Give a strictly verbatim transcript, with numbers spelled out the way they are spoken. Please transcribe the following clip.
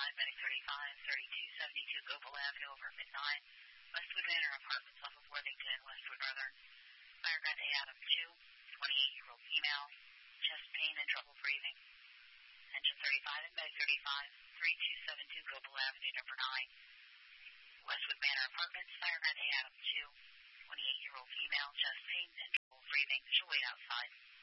thirty-five, Medic thirty-five, thirty-two seventy-two Gopal Avenue over at midnight. Westwood Manor Apartments off of Worthington, Westwood Northern. Fire gun A Adam two, twenty-eight-year-old female, chest pain and trouble breathing. Engine thirty-five and Medic thirty-five, thirty-two seventy-two Gopal Avenue, number nine. Westwood Manor Apartments, fire gun A Adam two, twenty-eight-year-old female, chest pain and trouble breathing. She'll wait outside.